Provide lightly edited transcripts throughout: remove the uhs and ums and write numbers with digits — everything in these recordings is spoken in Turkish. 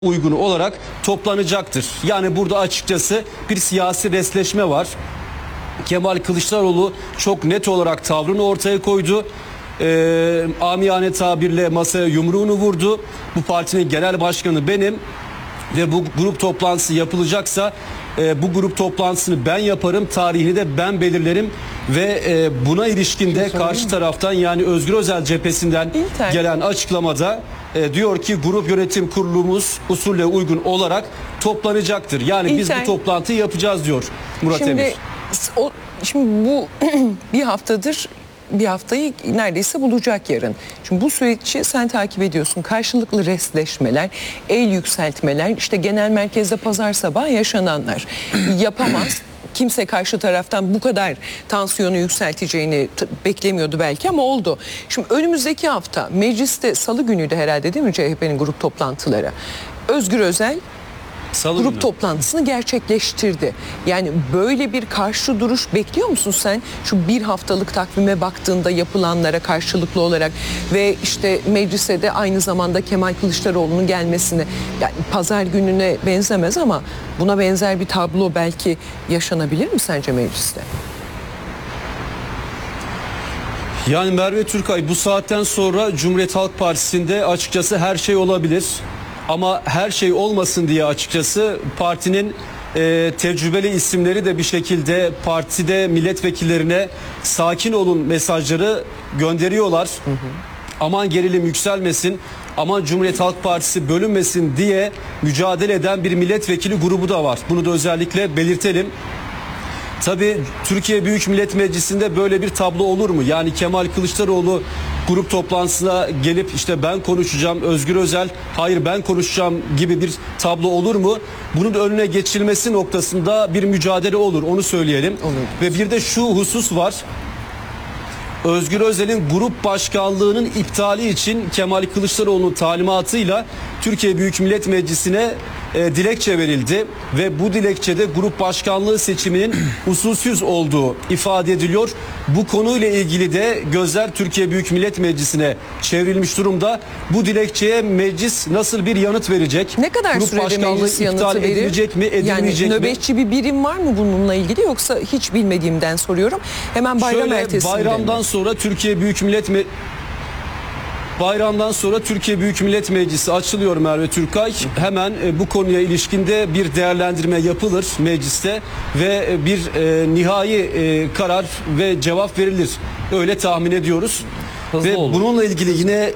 uygun olarak toplanacaktır. Yani burada açıkçası bir siyasi resleşme var. Kemal Kılıçdaroğlu çok net olarak tavrını ortaya koydu. Amiyane tabirle masaya yumruğunu vurdu. Bu partinin genel başkanı benim ve bu grup toplantısı yapılacaksa bu grup toplantısını ben yaparım, tarihini de ben belirlerim ve buna ilişkin de karşı taraftan, yani Özgür Özel cephesinden gelen açıklamada diyor ki grup yönetim kurulumuz usulle uygun olarak toplanacaktır. Yani biz bu toplantıyı yapacağız diyor Murat Emir. Şimdi bu bir haftayı neredeyse bulacak yarın. Şimdi bu süreci sen takip ediyorsun. Karşılıklı restleşmeler, el yükseltmeler, işte genel merkezde pazar sabahı yaşananlar. Yapamaz. Kimse karşı taraftan bu kadar tansiyonu yükselteceğini beklemiyordu belki ama oldu. Şimdi önümüzdeki hafta mecliste salı günüydü herhalde, değil mi, CHP'nin grup toplantıları? Özgür Özel grup toplantısını gerçekleştirdi. Yani böyle bir karşı duruş bekliyor musun sen? Şu bir haftalık takvime baktığında yapılanlara karşılıklı olarak ve işte meclise de aynı zamanda Kemal Kılıçdaroğlu'nun gelmesini, yani pazar gününe benzemez ama buna benzer bir tablo belki yaşanabilir mi sence mecliste? Yani Merve Türkay, bu saatten sonra Cumhuriyet Halk Partisi'nde açıkçası her şey olabilir. Ama her şey olmasın diye açıkçası partinin tecrübeli isimleri de bir şekilde partide milletvekillerine sakin olun mesajları gönderiyorlar. Aman gerilim yükselmesin, aman Cumhuriyet Halk Partisi bölünmesin diye mücadele eden bir milletvekili grubu da var. Bunu da özellikle belirtelim. Tabii Türkiye Büyük Millet Meclisi'nde böyle bir tablo olur mu? Yani Kemal Kılıçdaroğlu grup toplantısına gelip işte ben konuşacağım, Özgür Özel hayır ben konuşacağım gibi bir tablo olur mu? Bunun önüne geçilmesi noktasında bir mücadele olur, onu söyleyelim. Olur. Ve bir de şu husus var. Özgür Özel'in grup başkanlığının iptali için Kemal Kılıçdaroğlu'nun talimatıyla Türkiye Büyük Millet Meclisi'ne dilekçe verildi ve bu dilekçede grup başkanlığı seçiminin usulsüz olduğu ifade ediliyor. Bu konuyla ilgili de gözler Türkiye Büyük Millet Meclisi'ne çevrilmiş durumda. Bu dilekçeye meclis nasıl bir yanıt verecek? Ne kadar grup sürede meclis yanıtı verir? Edilecek mi, edilmeyecek yani nöbetçi bir birim var mı bununla ilgili, yoksa hiç bilmediğimden soruyorum. Hemen bayram ertesinde. Bayramdan sonra Türkiye Büyük Millet Bayramdan sonra Türkiye Büyük Millet Meclisi açılıyor Merve Türkay. Hemen bu konuya ilişkinde bir değerlendirme yapılır mecliste ve bir nihai karar ve cevap verilir. Öyle tahmin ediyoruz. Hızlı ve olur. Bununla ilgili yine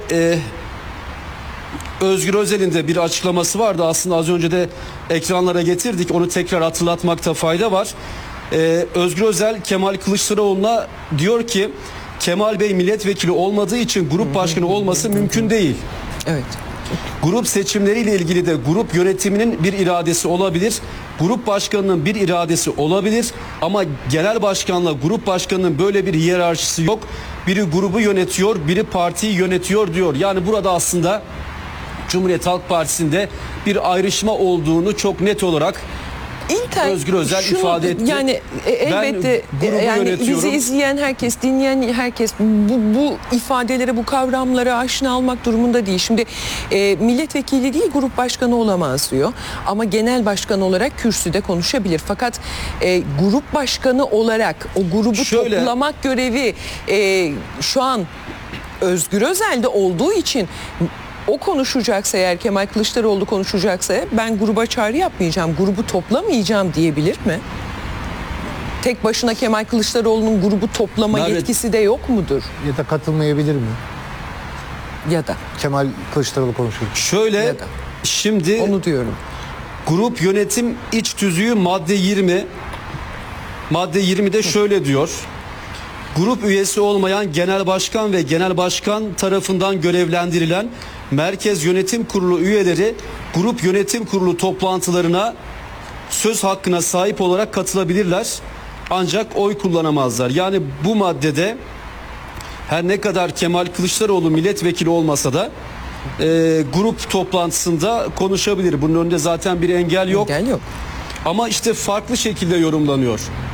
Özgür Özel'in de bir açıklaması vardı. Aslında az önce de ekranlara getirdik. Onu tekrar hatırlatmakta fayda var. Özgür Özel Kemal Kılıçdaroğlu'na diyor ki Kemal Bey milletvekili olmadığı için grup başkanı olması mümkün değil. Evet. Grup seçimleriyle ilgili de grup yönetiminin bir iradesi olabilir. Grup başkanının bir iradesi olabilir ama genel başkanla grup başkanının böyle bir hiyerarşisi yok. Biri grubu yönetiyor, biri partiyi yönetiyor diyor. Yani burada aslında Cumhuriyet Halk Partisi'nde bir ayrışma olduğunu çok net olarak Özgür Özel ifade etti. Yani elbette yani bizi izleyen herkes, dinleyen herkes bu ifadelere, bu kavramlara aşina olmak durumunda değil. Şimdi milletvekili değil grup başkanı olamaz diyor. Ama genel başkan olarak kürsüde konuşabilir. Fakat grup başkanı olarak o grubu toplamak görevi şu an Özgür Özel'de olduğu için o konuşacaksa, eğer Kemal Kılıçdaroğlu konuşacaksa, ben gruba çağrı yapmayacağım, grubu toplamayacağım diyebilir mi? Tek başına Kemal Kılıçdaroğlu'nun grubu toplama yetkisi de yok mudur? Ya da katılmayabilir mi? Ya da. Kemal Kılıçdaroğlu konuşuyor. Şöyle, şimdi onu diyorum. Grup yönetim iç tüzüğü madde 20. Madde 20'de şöyle diyor. Grup üyesi olmayan genel başkan ve genel başkan tarafından görevlendirilen Merkez Yönetim Kurulu üyeleri grup yönetim kurulu toplantılarına söz hakkına sahip olarak katılabilirler. Ancak oy kullanamazlar. Yani bu maddede her ne kadar Kemal Kılıçdaroğlu milletvekili olmasa da grup toplantısında konuşabilir. Bunun önünde zaten bir engel yok. Engel yok. Ama işte farklı şekilde yorumlanıyor.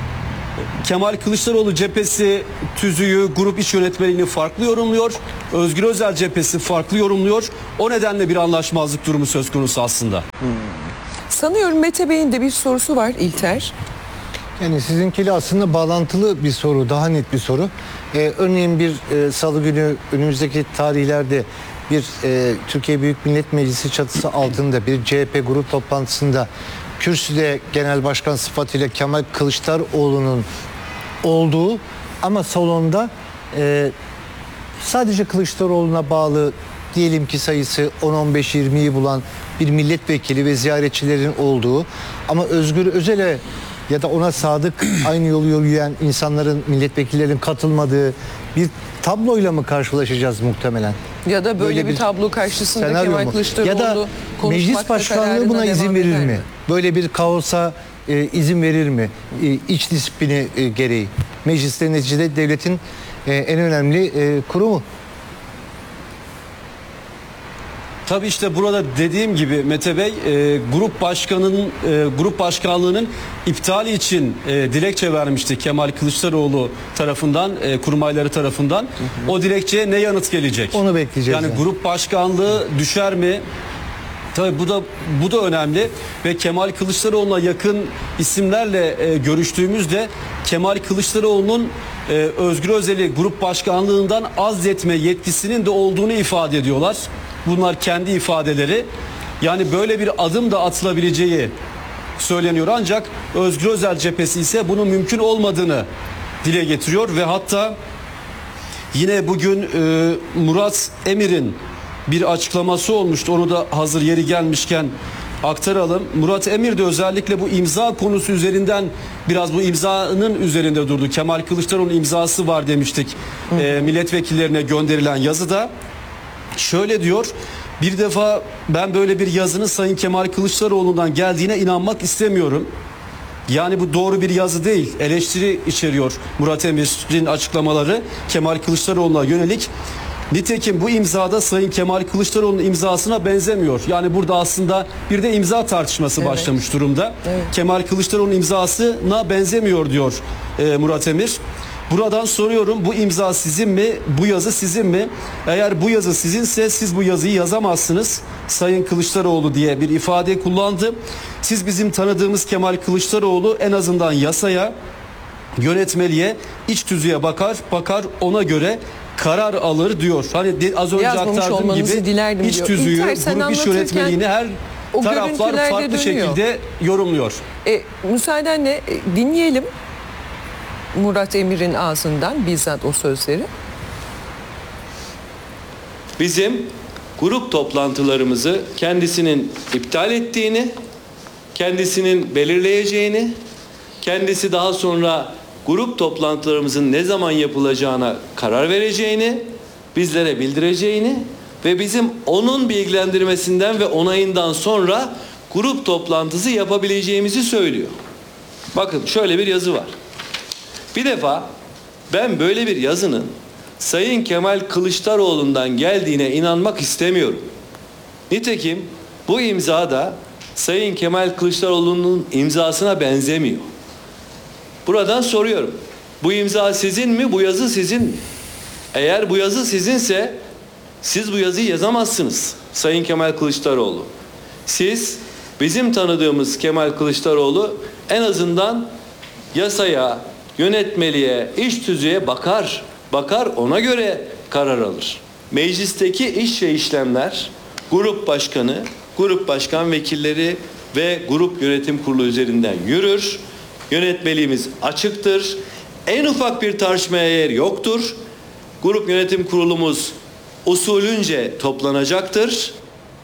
Kemal Kılıçdaroğlu cephesi tüzüğü, grup iç yönetmeliğini farklı yorumluyor. Özgür Özel cephesi farklı yorumluyor. O nedenle bir anlaşmazlık durumu söz konusu aslında. Sanıyorum Mete Bey'in de bir sorusu var İlter. Yani sizinkiyle aslında bağlantılı bir soru, daha net bir soru. Örneğin bir salı günü önümüzdeki tarihlerde bir Türkiye Büyük Millet Meclisi çatısı altında bir CHP grup toplantısında kürsüde genel başkan sıfatıyla Kemal Kılıçdaroğlu'nun olduğu ama salonda sadece Kılıçdaroğlu'na bağlı diyelim ki sayısı 10-15-20'yi bulan bir milletvekili ve ziyaretçilerin olduğu ama Özgür Özel'e ya da ona sadık aynı yolu yürüyen insanların, milletvekillerinin katılmadığı bir tabloyla mı karşılaşacağız muhtemelen? Ya da böyle bir tablo karşısında Senaryo Kemal mu? Kılıçdaroğlu Ya da meclis konuşmakta başkanlığı kararına buna izin devam verir eder mi? Böyle bir kaosa izin verir mi? İç disiplini gereği. Mecliste neticede devletin en önemli kurumu. Tabii işte burada dediğim gibi Mete Bey grup başkanlığının iptali için dilekçe vermişti Kemal Kılıçdaroğlu tarafından, kurmayları tarafından. O dilekçeye ne yanıt gelecek? Onu bekleyeceğiz. Yani grup başkanlığı düşer mi? Tabii bu da önemli ve Kemal Kılıçdaroğlu'na yakın isimlerle görüştüğümüzde Kemal Kılıçdaroğlu'nun Özgür Özel'i grup başkanlığından azletme yetkisinin de olduğunu ifade ediyorlar. Bunlar kendi ifadeleri. Yani böyle bir adım da atılabileceği söyleniyor ancak Özgür Özel cephesi ise bunun mümkün olmadığını dile getiriyor ve hatta yine bugün Murat Emir'in bir açıklaması olmuştu. Onu da hazır yeri gelmişken aktaralım. Murat Emir de özellikle bu imza konusu üzerinden biraz bu imzanın üzerinde durdu. Kemal Kılıçdaroğlu'nun imzası var demiştik milletvekillerine gönderilen yazıda. Şöyle diyor, bir defa ben böyle bir yazının Sayın Kemal Kılıçdaroğlu'ndan geldiğine inanmak istemiyorum. Yani bu doğru bir yazı değil, eleştiri içeriyor Murat Emir'in açıklamaları Kemal Kılıçdaroğlu'na yönelik. Nitekim bu imzada Sayın Kemal Kılıçdaroğlu'nun imzasına benzemiyor. Yani burada aslında bir de imza tartışması başlamış durumda. Evet. Kemal Kılıçdaroğlu'nun imzasına benzemiyor diyor Murat Emir. Buradan soruyorum, bu imza sizin mi? Bu yazı sizin mi? Eğer bu yazı sizinse siz bu yazıyı yazamazsınız Sayın Kılıçdaroğlu diye bir ifade kullandı. Siz bizim tanıdığımız Kemal Kılıçdaroğlu en azından yasaya, yönetmeliğe, iç tüzüğe bakar ona göre karar alır diyor. Hani az önce Yazmamış aktardığım olmanızı gibi dilerdim iç diyor. tüzüğü, İlter, sen grup iç anlatırken yönetmeliğini her o taraflar görüntüler de farklı dönüyor. şekilde yorumluyor. Müsaadenle dinleyelim Murat Emir'in ağzından bizzat o sözleri. Bizim grup toplantılarımızı kendisinin iptal ettiğini, kendisinin belirleyeceğini, kendisi daha sonra grup toplantılarımızın ne zaman yapılacağına karar vereceğini, bizlere bildireceğini ve bizim onun bilgilendirmesinden ve onayından sonra grup toplantısı yapabileceğimizi söylüyor. Bakın şöyle bir yazı var. Bir defa ben böyle bir yazının Sayın Kemal Kılıçdaroğlu'ndan geldiğine inanmak istemiyorum. Nitekim bu imza da Sayın Kemal Kılıçdaroğlu'nun imzasına benzemiyor. Buradan soruyorum. Bu imza sizin mi? Bu yazı sizin mi? Eğer bu yazı sizinse siz bu yazıyı yazamazsınız Sayın Kemal Kılıçdaroğlu. Siz bizim tanıdığımız Kemal Kılıçdaroğlu en azından yasaya, yönetmeliğe, iç tüzüğe bakar ona göre karar alır. Meclisteki iş ve işlemler grup başkanı, grup başkan vekilleri ve grup yönetim kurulu üzerinden yürür. Yönetmeliğimiz açıktır. En ufak bir tartışmaya yer yoktur. Grup yönetim kurulumuz usulünce toplanacaktır.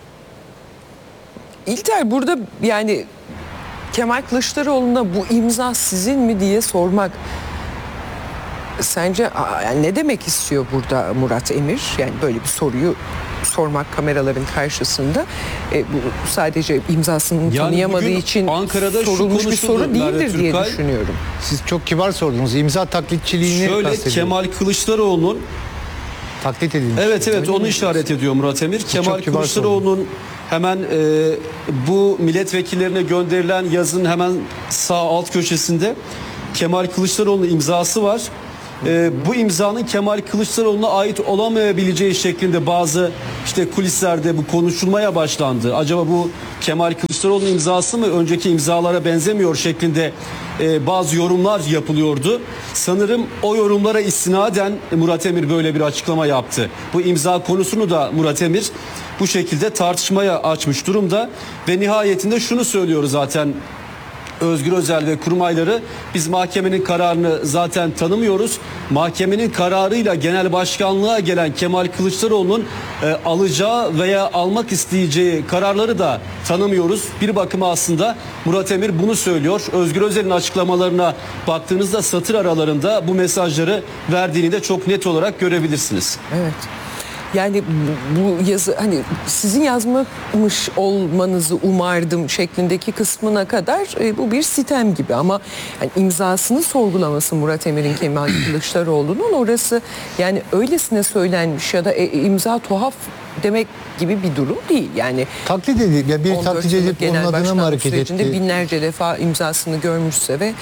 İlter, burada yani Kemal Kılıçdaroğlu'na bu imza sizin mi diye sormak sence yani ne demek istiyor burada Murat Emir? Yani böyle bir soruyu sormak kameraların karşısında bu sadece imzasını tanıyamadığı bugün için Ankara'da şu sorulmuş bir konuşuldu soru Merve değildir diye Türkay. düşünüyorum. Siz çok kibar sordunuz. İmza taklitçiliğini Şöyle kastediyorum. Kemal Kılıçdaroğlu'nun Taklit edilmiş. evet onu işaret ediyor Murat Emir. Kemal kibar Kılıçdaroğlu'nun hemen bu milletvekillerine gönderilen yazının hemen sağ alt köşesinde Kemal Kılıçdaroğlu'nun imzası var. Bu imzanın Kemal Kılıçdaroğlu'na ait olamayabileceği şeklinde bazı işte kulislerde bu konuşulmaya başlandı. Acaba bu Kemal Kılıçdaroğlu'nun imzası mı, önceki imzalara benzemiyor şeklinde bazı yorumlar yapılıyordu. Sanırım o yorumlara istinaden Murat Emir böyle bir açıklama yaptı. Bu imza konusunu da Murat Emir bu şekilde tartışmaya açmış durumda ve nihayetinde şunu söylüyor zaten Özgür Özel ve kurmayları, biz mahkemenin kararını zaten tanımıyoruz. Mahkemenin kararıyla genel başkanlığa gelen Kemal Kılıçdaroğlu'nun alacağı veya almak isteyeceği kararları da tanımıyoruz. Bir bakıma aslında Murat Emir bunu söylüyor. Özgür Özel'in açıklamalarına baktığınızda satır aralarında bu mesajları verdiğini de çok net olarak görebilirsiniz. Evet. Yani bu yazı hani sizin yazmamış olmanızı umardım şeklindeki kısmına kadar bu bir sitem gibi ama yani imzasını sorgulaması Murat Emir'in Kemal Kılıçdaroğlu'nun orası yani öylesine söylenmiş ya da imza tuhaf demek gibi bir durum değil. Yani Taklit edilip ya bir 14 taklit yıllık edip onun genel adına mı başkanlık hareket sürecinde etti? binlerce defa imzasını görmüşse ve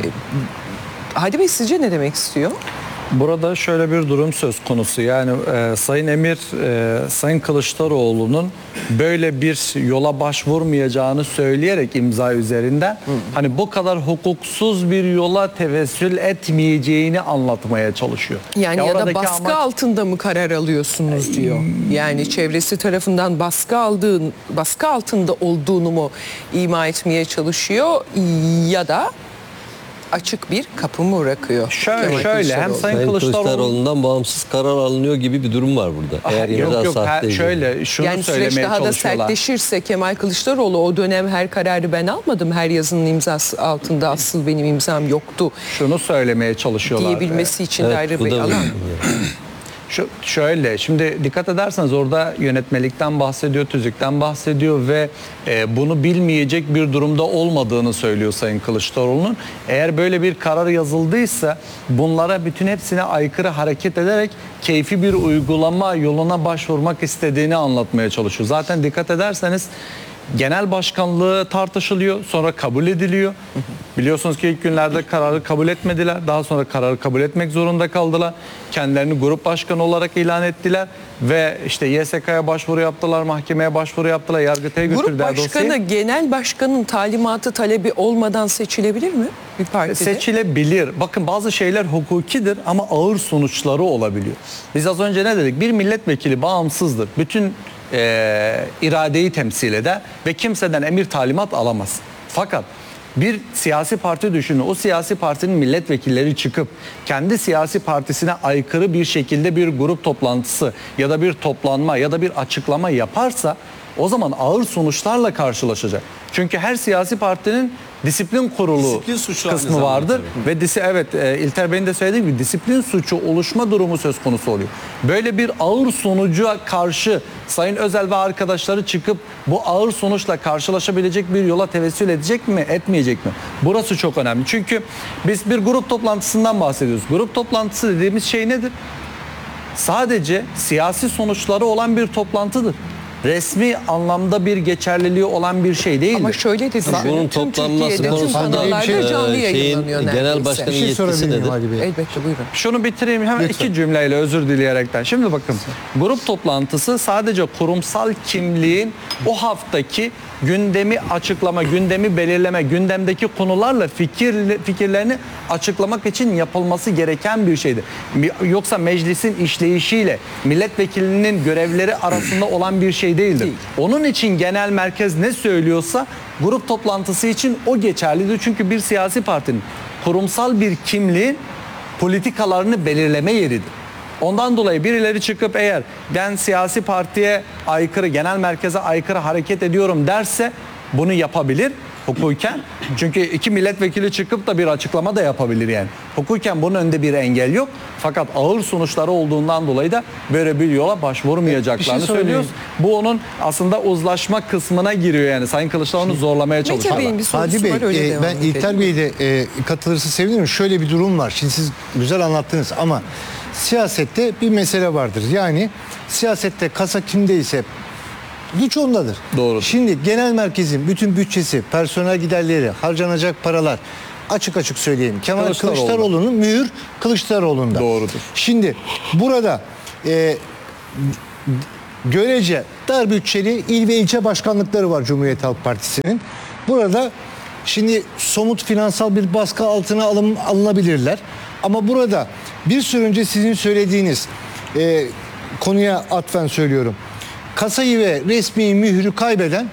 Hadi Bey sizce ne demek istiyor? Burada şöyle bir durum söz konusu. Yani Sayın Emir, Sayın Kılıçdaroğlu'nun böyle bir yola başvurmayacağını söyleyerek imza üzerinden hani bu kadar hukuksuz bir yola tevessül etmeyeceğini anlatmaya çalışıyor. Yani ya da oradaki baskı altında mı karar alıyorsunuz diyor. Yani çevresi tarafından baskı altında olduğunu mu ima etmeye çalışıyor ya da açık bir kapı mı bırakıyor? Şöyle hem Sayın Kılıçdaroğlu'ndan bağımsız karar alınıyor gibi bir durum var burada. Eğer imza sahte şöyle şunu yani süreç söylemeye daha da çalışıyorlar. sertleşirse Kemal Kılıçdaroğlu o dönem her kararı ben almadım. Her yazının imzası altında asıl benim imzam yoktu Şunu söylemeye çalışıyorlar. diyebilmesi için de Evet, ayrı bu bir da alan. Şöyle şimdi dikkat ederseniz orada yönetmelikten bahsediyor, tüzükten bahsediyor ve bunu bilmeyecek bir durumda olmadığını söylüyor Sayın Kılıçdaroğlu'nun. Eğer böyle bir karar yazıldıysa bunlara bütün hepsine aykırı hareket ederek keyfi bir uygulama yoluna başvurmak istediğini anlatmaya çalışıyor. Zaten dikkat ederseniz genel başkanlığı tartışılıyor, sonra kabul ediliyor. Biliyorsunuz ki ilk günlerde kararı kabul etmediler. Daha sonra kararı kabul etmek zorunda kaldılar. Kendilerini grup başkanı olarak ilan ettiler ve işte YSK'ya başvuru yaptılar, mahkemeye başvuru yaptılar, Yargıtay'a götürdüler Grup başkanı dosyayı. genel başkanın talimatı talebi olmadan seçilebilir mi bir partide? Seçilebilir. Bakın bazı şeyler hukukidir ama ağır sonuçları olabiliyor. Biz az önce ne dedik? Bir milletvekili bağımsızdır. Bütün iradeyi temsil eder ve kimseden emir talimat alamaz. Fakat bir siyasi parti düşünün. O siyasi partinin milletvekilleri çıkıp kendi siyasi partisine aykırı bir şekilde bir grup toplantısı ya da bir toplanma ya da bir açıklama yaparsa o zaman ağır sonuçlarla karşılaşacak. Çünkü her siyasi partinin disiplin kurulu Disiplin suçu aynı kısmı zamanda vardır tabii. ve İlter Bey'in de söylediği gibi disiplin suçu oluşma durumu söz konusu oluyor. Böyle bir ağır sonuca karşı Sayın Özel ve arkadaşları çıkıp bu ağır sonuçla karşılaşabilecek bir yola tevessül edecek mi, etmeyecek mi? Burası çok önemli. Çünkü biz bir grup toplantısından bahsediyoruz. Grup toplantısı dediğimiz şey nedir? Sadece siyasi sonuçları olan bir toplantıdır. Resmi anlamda bir geçerliliği olan bir şey değildir. Ama şöyle de düşünün. Bunun Tüm toplanması Türkiye'de tüm konusunda kanallarda canlı yayınlanıyor genel neredeyse. başkanın Bir şey yetkisi sorabilir miyim nedir? Ali Bey? Elbette buyurun. Şunu bitireyim hemen Lütfen. iki cümleyle özür dileyerekten. Şimdi bakın grup toplantısı sadece kurumsal kimliğin o haftaki gündemi açıklama, gündemi belirleme, gündemdeki konularla fikirlerini açıklamak için yapılması gereken bir şeydir. Yoksa meclisin işleyişiyle milletvekilinin görevleri arasında olan bir şey değildir. Onun için genel merkez ne söylüyorsa grup toplantısı için o geçerlidir. Çünkü bir siyasi partinin kurumsal bir kimliğin politikalarını belirleme yeridir. Ondan dolayı birileri çıkıp eğer ben siyasi partiye aykırı, genel merkeze aykırı hareket ediyorum derse bunu yapabilir hukuken. Çünkü iki milletvekili çıkıp da bir açıklama da yapabilir yani. Hukuken bunun önünde bir engel yok. Fakat ağır sonuçları olduğundan dolayı da böyle bir yola başvurmayacaklarını Bir şey söylüyoruz. Bu onun aslında uzlaşma kısmına giriyor yani. Sayın Kılıçdaroğlu'nu zorlamaya çalışıyorlar. Bey'in bir sorusu Hadi Bey, var öyle devam ben edelim. İlter Bey'i de katılırsa sevinirim. Şöyle bir durum var. Şimdi siz güzel anlattınız ama siyasette bir mesele vardır. Yani siyasette kasa kimdeyse güç ondadır. Doğru. Şimdi genel merkezin bütün bütçesi, personel giderleri, harcanacak paralar Açık açık söyleyeyim. Kemal Kılıçdaroğlu. Kılıçdaroğlu'nun mühür Kılıçdaroğlu'nda. Doğrudur. Şimdi burada görece dar bütçeli il ve ilçe başkanlıkları var Cumhuriyet Halk Partisi'nin. Burada şimdi somut finansal bir baskı altına alınabilirler. Ama burada bir süre önce sizin söylediğiniz konuya atfen söylüyorum. Kasayı ve resmi mührü kaybeden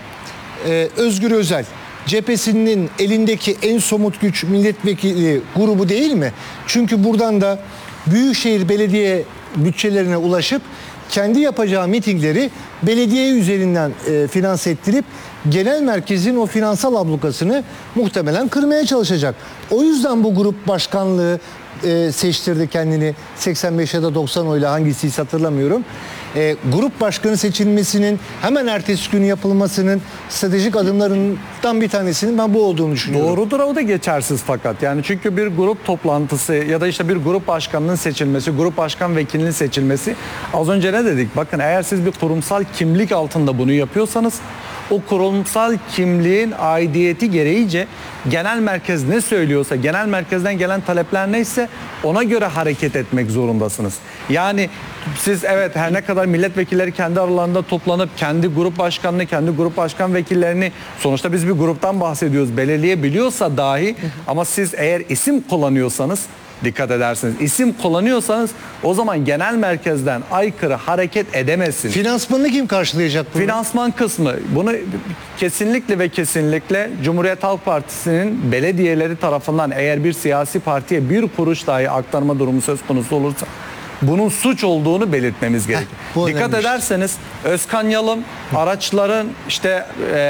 Özgür Özel cephesinin elindeki en somut güç milletvekili grubu değil mi? Çünkü buradan da büyükşehir belediye bütçelerine ulaşıp kendi yapacağı mitingleri belediye üzerinden finanse ettirip genel merkezin o finansal ablukasını muhtemelen kırmaya çalışacak. O yüzden bu grup başkanlığı seçtirdi kendini 85 ya da 90 oyla, hangisiyse hatırlamıyorum. Grup başkanı seçilmesinin hemen ertesi günü yapılmasının stratejik adımlarından bir tanesinin ben bu olduğunu düşünüyorum. Doğrudur, o da geçersiz fakat. Yani çünkü bir grup toplantısı ya da işte bir grup başkanının seçilmesi, grup başkan vekilinin seçilmesi, az önce ne dedik? Bakın, eğer siz bir kurumsal kimlik altında bunu yapıyorsanız, o kurumsal kimliğin aidiyeti gereğince genel merkez ne söylüyorsa, genel merkezden gelen talepler neyse ona göre hareket etmek zorundasınız. Yani siz evet, her ne kadar milletvekilleri kendi aralarında toplanıp kendi grup başkanını, kendi grup başkan vekillerini, sonuçta biz bir gruptan bahsediyoruz, belirleyebiliyorsa dahi, ama siz eğer isim kullanıyorsanız, dikkat edersiniz, isim kullanıyorsanız o zaman genel merkezden aykırı hareket edemezsiniz. Finansmanını kim karşılayacak bunu? Finansman kısmı, bunu kesinlikle ve kesinlikle Cumhuriyet Halk Partisi'nin belediyeleri tarafından eğer bir siyasi partiye bir kuruş dahi aktarma durumu söz konusu olursa bunun suç olduğunu belirtmemiz gerekir. Dikkat önemli. ederseniz Özkan Yalım araçların işte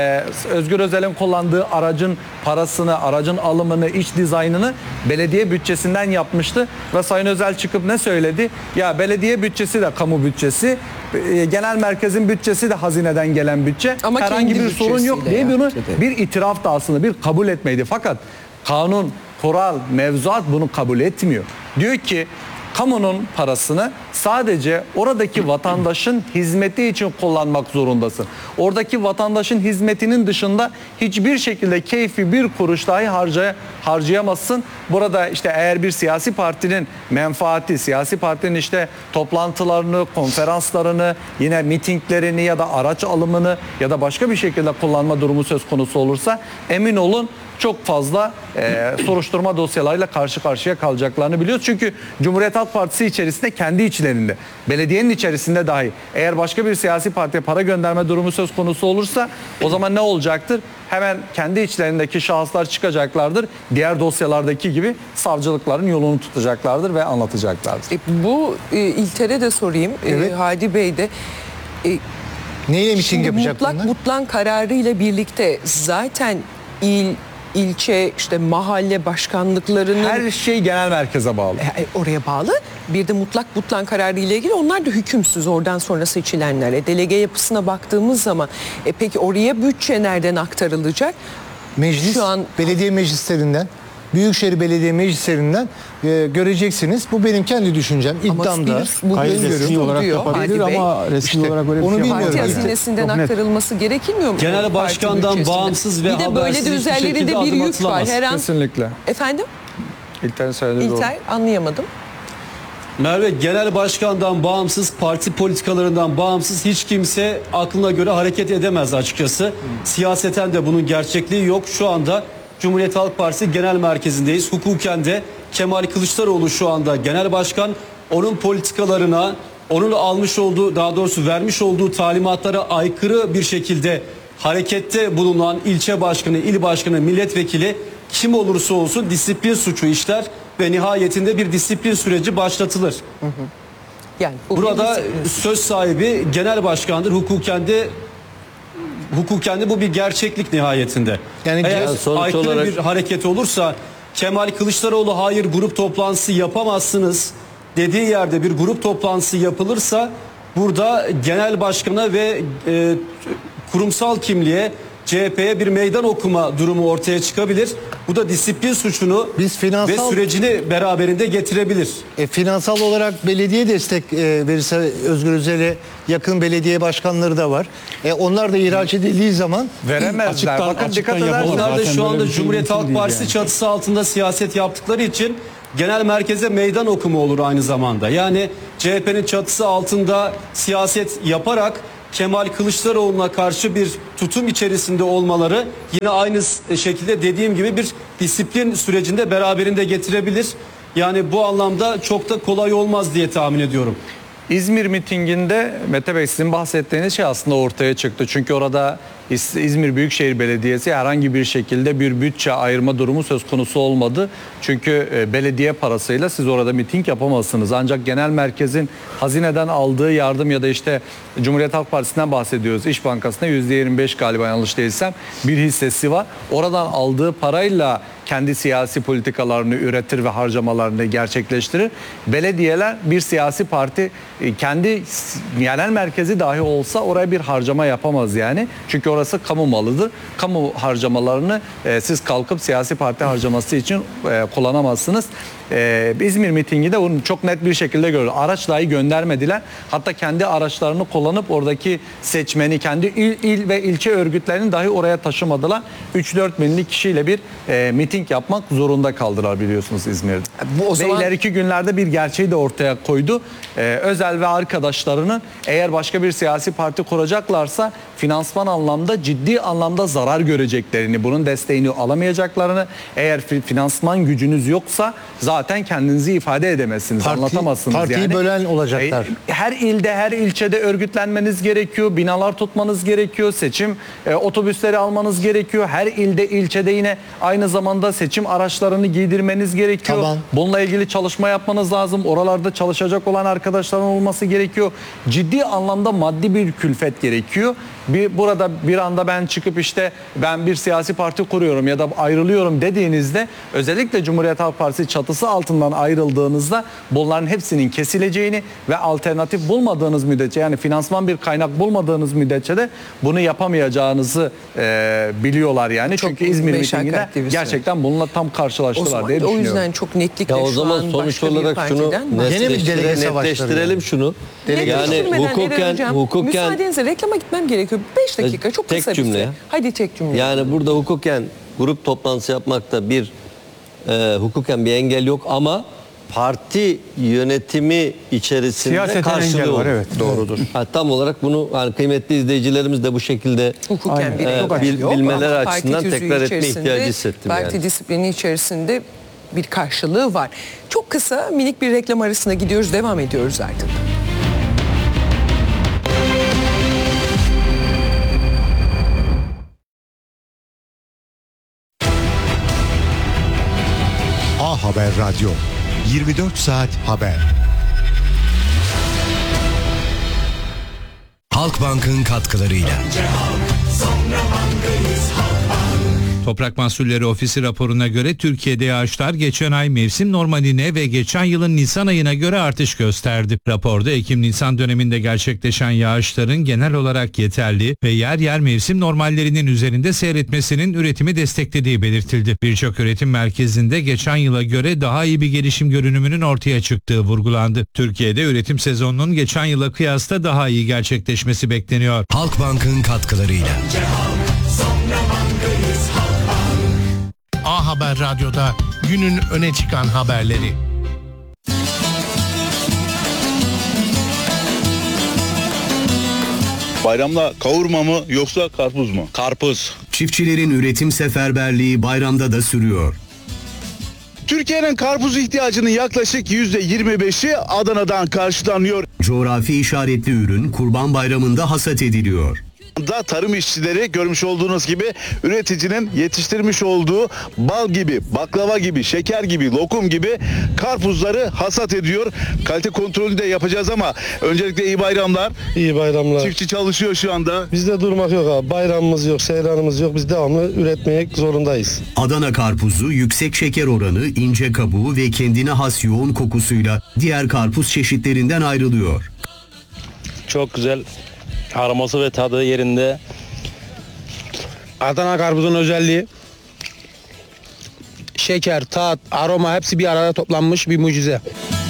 Özgür Özel'in kullandığı aracın parasını, aracın alımını, iç dizaynını belediye bütçesinden yapmıştı ve Sayın Özel çıkıp ne söyledi? Ya belediye bütçesi de kamu bütçesi, genel merkezin bütçesi de hazineden gelen bütçe. Ama herhangi kendi bir sorun yok diye bütçesiyle bunu yaptı. bir itiraf da aslında, bir kabul etmeydi. Fakat kanun, kural, mevzuat bunu kabul etmiyor. Diyor ki kamunun parasını sadece oradaki vatandaşın hizmeti için kullanmak zorundasın. Oradaki vatandaşın hizmetinin dışında hiçbir şekilde keyfi bir kuruş dahi harcayamazsın. Burada işte eğer bir siyasi partinin menfaati, siyasi partinin işte toplantılarını, konferanslarını, yine mitinglerini ya da araç alımını ya da başka bir şekilde kullanma durumu söz konusu olursa, emin olun çok fazla soruşturma dosyalarıyla karşı karşıya kalacaklarını biliyoruz. Çünkü Cumhuriyet Halk Partisi içerisinde, kendi içlerinde, belediyenin içerisinde dahi eğer başka bir siyasi partiye para gönderme durumu söz konusu olursa o zaman ne olacaktır? Hemen kendi içlerindeki şahıslar çıkacaklardır. Diğer dosyalardaki gibi savcılıkların yolunu tutacaklardır ve anlatacaklardır. Bu İlter'e de sorayım. Evet. Hadi Bey de. Neyle miting Şimdi yapacak mutlak bunlar? mutlan kararı ile birlikte zaten ilçe, işte mahalle başkanlıklarının Her şey genel merkeze bağlı. oraya bağlı. Bir de mutlak mutlan kararı ile ilgili onlar da hükümsüz, oradan sonra seçilenler. Delege yapısına baktığımız zaman peki oraya bütçe nereden aktarılacak? Meclis, Şu an belediye meclislerinden, büyükşehir belediye meclislerinden göreceksiniz. Bu benim kendi düşüncem, Ama iddiam da. bu Hayır, öngörü resmi olarak diyor yapabilir Hadi Bey. ama resmi İşte olarak öyle bir onu şey bilmiyorum. Parti Bilmiyorum. hazinesinden Çok net. aktarılması gerekmiyor mu? Genel Parti başkandan bütçesine? bağımsız ve bir de böyle habersiz de hiçbir üzerlerinde şekilde bir adım yük var. atılamaz. Her an Kesinlikle. efendim İlter'in söylediği doğru. İlter anlayamadım. Merve, genel başkandan bağımsız, parti politikalarından bağımsız hiç kimse aklına göre hareket edemez açıkçası. Siyaseten de bunun gerçekliği yok. Şu anda Cumhuriyet Halk Partisi genel merkezindeyiz. Hukuken de Kemal Kılıçdaroğlu şu anda genel başkan. Onun politikalarına, onun almış olduğu, daha doğrusu vermiş olduğu talimatlara aykırı bir şekilde harekette bulunan ilçe başkanı, il başkanı, milletvekili kim olursa olsun disiplin suçu işler ve nihayetinde bir disiplin süreci başlatılır. Yani bu Burada bir- söz sahibi genel başkandır. Hukuken de bu bir gerçeklik nihayetinde. Yani Eğer sonuç aykırı olarak- bir hareket olursa Kemal Kılıçdaroğlu hayır grup toplantısı yapamazsınız dediği yerde bir grup toplantısı yapılırsa burada genel başkana ve kurumsal kimliğe CHP'ye bir meydan okuma durumu ortaya çıkabilir. Bu da disiplin suçunu Biz ve sürecini beraberinde getirebilir. Finansal olarak belediye destek verirse Özgür Özel'e yakın belediye başkanları da var. Onlar da ihraç edildiği zaman Veremezler. Bakın dikkat ederseniz. Onlar da Zaten şu böyle anda bir şey Cumhuriyet mümkün Halk değil Partisi yani. çatısı altında siyaset yaptıkları için genel merkeze meydan okuma olur aynı zamanda. Yani CHP'nin çatısı altında siyaset yaparak Kemal Kılıçdaroğlu'na karşı bir tutum içerisinde olmaları yine aynı şekilde dediğim gibi bir disiplin sürecinde beraberinde getirebilir. Yani bu anlamda çok da kolay olmaz diye tahmin ediyorum. İzmir mitinginde Mete Bey sizin bahsettiğiniz şey aslında ortaya çıktı. Çünkü orada İzmir Büyükşehir Belediyesi herhangi bir şekilde bir bütçe ayırma durumu söz konusu olmadı. Çünkü belediye parasıyla siz orada miting yapamazsınız. Ancak genel merkezin hazineden aldığı yardım ya da işte Cumhuriyet Halk Partisi'nden bahsediyoruz. İş Bankası'nda %25 galiba yanlış değilsem bir hissesi var. Oradan aldığı parayla kendi siyasi politikalarını üretir ve harcamalarını gerçekleştirir. Belediyeler bir siyasi parti kendi genel merkezi dahi olsa oraya bir harcama yapamaz yani. Çünkü orası kamu malıdır. Kamu harcamalarını siz kalkıp siyasi parti harcaması için kullanamazsınız. İzmir mitingi de bunu çok net bir şekilde görüyor. Araç dahi göndermediler. Hatta kendi araçlarını kullanıp oradaki seçmeni, kendi il ve ilçe örgütlerini dahi oraya taşımadılar. 3-4 binlik kişiyle bir miting yapmak zorunda kaldılar biliyorsunuz İzmir'de. Bu o zaman... Ve ileriki günlerde bir gerçeği de ortaya koydu. Özel ve arkadaşlarını eğer başka bir siyasi parti kuracaklarsa finansman anlamda ciddi anlamda zarar göreceklerini, bunun desteğini alamayacaklarını, eğer finansman gücünüz yoksa zaten kendinizi ifade edemezsiniz, anlatamazsınız. Partiyi yani. bölen olacaklar. Her ilde, her ilçede örgütlenmeniz gerekiyor, binalar tutmanız gerekiyor, seçim otobüsleri almanız gerekiyor. Her ilde, ilçede yine aynı zamanda seçim araçlarını giydirmeniz gerekiyor. Tamam. Bununla ilgili çalışma yapmanız lazım. Oralarda çalışacak olan arkadaşların olması gerekiyor. Ciddi anlamda maddi bir külfet gerekiyor. Burada bir anda ben çıkıp işte ben bir siyasi parti kuruyorum ya da ayrılıyorum dediğinizde, özellikle Cumhuriyet Halk Partisi çatısı altından ayrıldığınızda bunların hepsinin kesileceğini ve alternatif bulmadığınız müddetçe, yani finansman bir kaynak bulmadığınız müddetçe de bunu yapamayacağınızı biliyorlar yani. Çok Çünkü İzmir mitinginde meşakkatli bir gerçekten bununla tam karşılaştılar diye O düşünüyorum. yüzden çok netlikle Ya o şu zaman an sonuç başka bir olarak şunu partiden Gene bir delege savaşları netleştirelim yani. şunu. Yani hukuken müsaadenizle reklama gitmem gerekiyor. 5 dakika çok tek kısa bir cümle süre. ya. Hadi tek cümle. Yani burada hukuken grup toplantısı yapmakta bir hukuken bir engel yok ama parti yönetimi içerisinde Siyaseten karşılığı engel var, olur. evet. Doğrudur. Tam olarak bunu yani kıymetli izleyicilerimiz de bu şekilde Hukuken bir engel yok bilmeleri ama açısından parti tüzüğü tekrar etme içerisinde, ihtiyacı hissettim parti yani. disiplini içerisinde bir karşılığı var. Çok kısa minik bir reklam arasına gidiyoruz, devam ediyoruz artık. A Haber Radyo, 24 saat haber. Halkbank'ın katkılarıyla. Toprak Mahsulleri Ofisi raporuna göre Türkiye'de yağışlar geçen ay mevsim normaline ve geçen yılın Nisan ayına göre artış gösterdi. Raporda Ekim-Nisan döneminde gerçekleşen yağışların genel olarak yeterli ve yer yer mevsim normallerinin üzerinde seyretmesinin üretimi desteklediği belirtildi. Birçok üretim merkezinde geçen yıla göre daha iyi bir gelişim görünümünün ortaya çıktığı vurgulandı. Türkiye'de üretim sezonunun geçen yıla kıyasla daha iyi gerçekleşmesi bekleniyor. Halkbank'ın katkılarıyla. A Haber Radyo'da günün öne çıkan haberleri. Bayramda kavurma mı yoksa karpuz mu? Karpuz. Çiftçilerin üretim seferberliği bayramda da sürüyor. Türkiye'nin karpuz ihtiyacının yaklaşık %25'i Adana'dan karşılanıyor. Coğrafi işaretli ürün Kurban Bayramı'nda hasat ediliyor. Da tarım işçileri görmüş olduğunuz gibi üreticinin yetiştirmiş olduğu bal gibi, baklava gibi, şeker gibi, lokum gibi karpuzları hasat ediyor. Kalite kontrolünü de yapacağız ama öncelikle iyi bayramlar. İyi bayramlar. Çiftçi çalışıyor şu anda. Bizde durmak yok abi. Bayramımız yok, seyranımız yok. Biz devamlı üretmeye zorundayız. Adana karpuzu yüksek şeker oranı, ince kabuğu ve kendine has yoğun kokusuyla diğer karpuz çeşitlerinden ayrılıyor. Çok güzel. Aroması ve tadı yerinde. Adana karpuzun özelliği şeker, tat, aroma hepsi bir arada toplanmış bir mucize.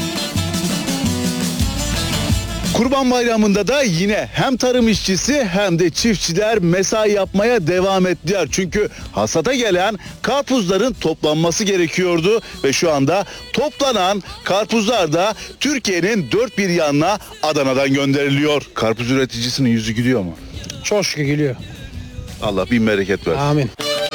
Kurban Bayramı'nda da yine hem tarım işçisi hem de çiftçiler mesai yapmaya devam ettiler. Çünkü hasata gelen karpuzların toplanması gerekiyordu ve şu anda toplanan karpuzlar da Türkiye'nin dört bir yanına Adana'dan gönderiliyor. Karpuz üreticisinin yüzü gülüyor mu? Çok şükür geliyor. Allah bin bereket versin. Amin.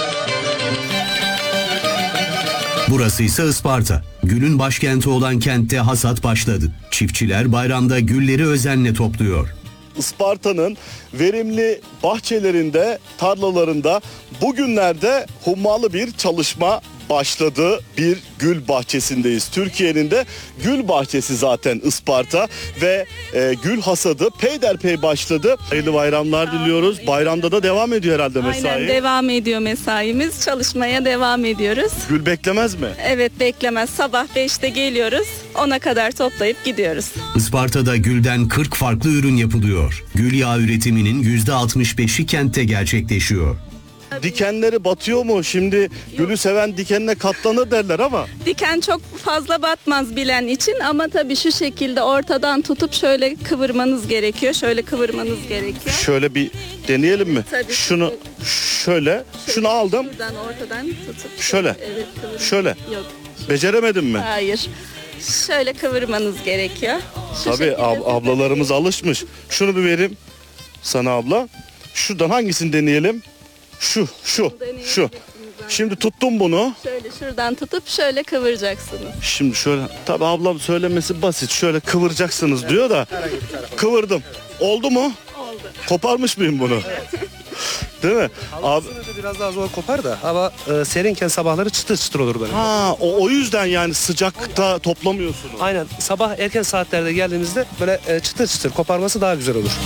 Burası ise Isparta. Gülün başkenti olan kentte hasat başladı. Çiftçiler bayramda gülleri özenle topluyor. Isparta'nın verimli bahçelerinde, tarlalarında bugünlerde hummalı bir çalışma başladı. Bir gül bahçesindeyiz. Türkiye'nin de gül bahçesi zaten Isparta ve gül hasadı peyderpey başladı. Hayırlı bayramlar diliyoruz. Bayramda da devam ediyor herhalde mesai. Aynen, devam ediyor mesaimiz. Çalışmaya devam ediyoruz. Gül beklemez mi? Evet, beklemez. Sabah 5'te geliyoruz. 10'a kadar toplayıp gidiyoruz. Isparta'da gülden 40 farklı ürün yapılıyor. Gül yağı üretiminin %65'i kentte gerçekleşiyor. Dikenleri batıyor mu? Şimdi gülü seven dikenine katlanır derler ama. Diken çok fazla batmaz bilen için ama tabii şu şekilde ortadan tutup şöyle kıvırmanız gerekiyor. Şöyle kıvırmanız gerekiyor. Şöyle bir deneyelim mi? Tabii. Şunu şöyle, şunu aldım. Buradan ortadan tutup. Şöyle. Evet, kıvırmanız. Şöyle. Yok. Beceremedim mi? Hayır. Şöyle kıvırmanız gerekiyor. Şu Tabii şekilde ablalarımız alışmış. Şunu bir vereyim sana abla. Şuradan hangisini deneyelim? Şu. Şimdi tuttum bunu. Şöyle şuradan tutup şöyle kıvıracaksınız. Şimdi şöyle, tabii ablam söylemesi basit. Şöyle kıvıracaksınız diyor da. Kıvırdım. Oldu mu? Oldu. Koparmış mıyım bunu? Değil mi? Abi, Biraz daha zor kopar da ama serinken sabahları çıtır çıtır olur böyle. ha, o yüzden yani sıcakta toplamıyorsunuz. Aynen, sabah erken saatlerde geldiğinizde böyle çıtır çıtır koparması daha güzel olur.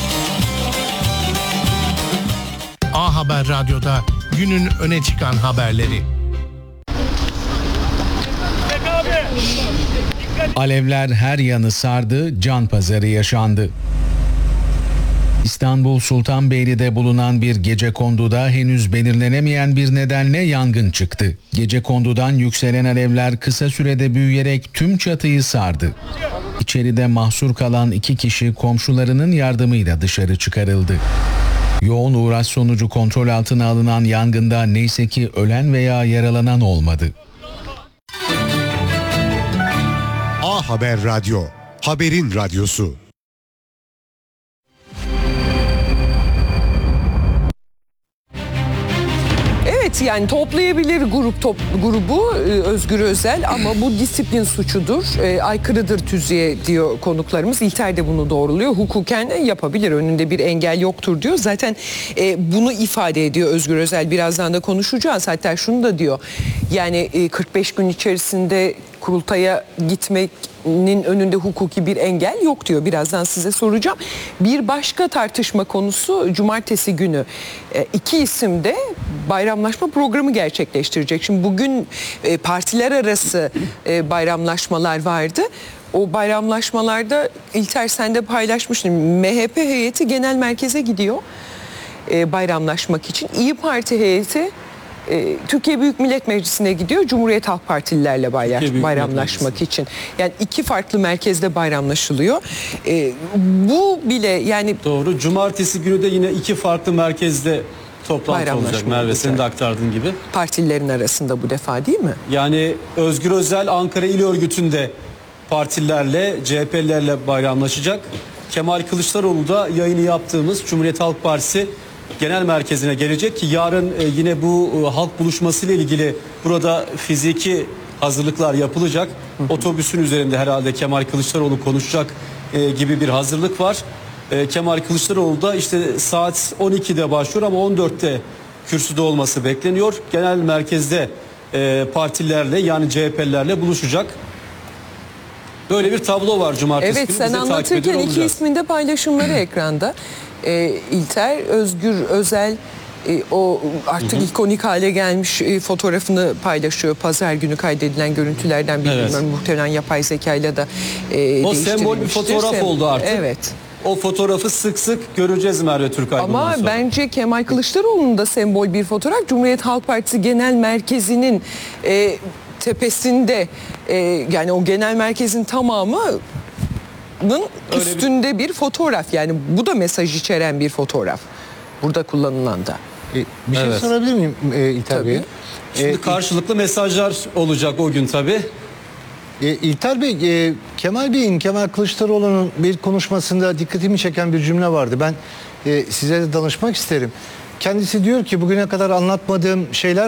A Haber Radyo'da günün öne çıkan haberleri. Alevler her yanı sardı, can pazarı yaşandı. İstanbul Sultanbeyli'de bulunan bir gecekonduda henüz belirlenemeyen bir nedenle yangın çıktı. Gecekondudan yükselen alevler kısa sürede büyüyerek tüm çatıyı sardı. İçeride mahsur kalan 2 kişi komşularının yardımıyla dışarı çıkarıldı. Yoğun uğraş sonucu kontrol altına alınan yangında neyse ki ölen veya yaralanan olmadı. A Haber Radyo, haberin radyosu. Evet, yani toplayabilir grubu Özgür Özel ama bu disiplin suçudur, aykırıdır tüzüğe diyor konuklarımız. İlter de bunu doğruluyor. Hukuken yapabilir, önünde bir engel yoktur diyor. Zaten bunu ifade ediyor Özgür Özel, birazdan da konuşacağız. Hatta şunu da diyor, yani 45 gün içerisinde kurultaya gitmenin önünde hukuki bir engel yok diyor. Birazdan size soracağım. Bir başka tartışma konusu cumartesi günü 2 isim de bayramlaşma programı gerçekleştirecek. Şimdi bugün partiler arası bayramlaşmalar vardı. O bayramlaşmalarda İlter sen de paylaşmıştın. MHP heyeti genel merkeze gidiyor bayramlaşmak için. İYİ Parti heyeti Türkiye Büyük Millet Meclisi'ne gidiyor. Cumhuriyet Halk Partililerle bayramlaşmak için. Yani 2 farklı merkezde bayramlaşılıyor. Bu bile yani... Doğru. Cumartesi günü de yine 2 farklı merkezde toplantı olacak Merve, senin de aktardığın gibi. Partililerin arasında bu defa, değil mi? Yani Özgür Özel Ankara İl Örgütü'nde partililerle, CHP'lilerle bayramlaşacak. Kemal Kılıçdaroğlu da yayını yaptığımız Cumhuriyet Halk Partisi genel merkezine gelecek ki yarın yine bu halk buluşması ile ilgili burada fiziki hazırlıklar yapılacak. Otobüsün üzerinde herhalde Kemal Kılıçdaroğlu konuşacak gibi bir hazırlık var. Kemal Kılıçdaroğlu da işte saat 12'de başlıyor ama 14'te kürsüde olması bekleniyor. Genel merkezde partilerle, yani CHP'lilerle buluşacak. Böyle bir tablo var cumartesi Evet, günü. sen anlatırken 2 ismin de paylaşımları ekranda. İlter, Özgür Özel o artık ikonik hale gelmiş fotoğrafını paylaşıyor. Pazar günü kaydedilen görüntülerden biri. Evet. Muhtemelen yapay zekayla da o sembol bir fotoğraf oldu artık. Evet. o fotoğrafı sık sık göreceğiz Merve Türkay. bundan Ama sonra. bence Kemal Kılıçdaroğlu'nun da sembol bir fotoğraf. Cumhuriyet Halk Partisi Genel Merkezi'nin tepesinde yani o genel merkezin tamamının üstünde bir fotoğraf. Yani bu da mesaj içeren bir fotoğraf. Burada kullanılan da. Bir şey Evet. sorabilir miyim İlter Bey? Şimdi karşılıklı mesajlar olacak o gün tabii. İlter Bey, Kemal Kılıçdaroğlu'nun bir konuşmasında dikkatimi çeken bir cümle vardı. Ben size de danışmak isterim. Kendisi diyor ki bugüne kadar anlatmadığım şeyler